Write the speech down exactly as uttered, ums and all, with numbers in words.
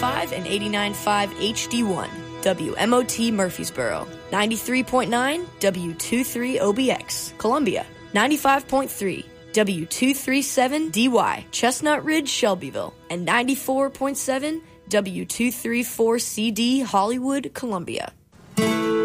five and eighty-nine point five H D one, W M O T Murfreesboro, ninety-three point nine W twenty-three O B X, Columbia, ninety-five point three W two thirty-seven D Y, Chestnut Ridge, Shelbyville, and ninety-four point seven W two thirty-four C D, Hollywood, Columbia.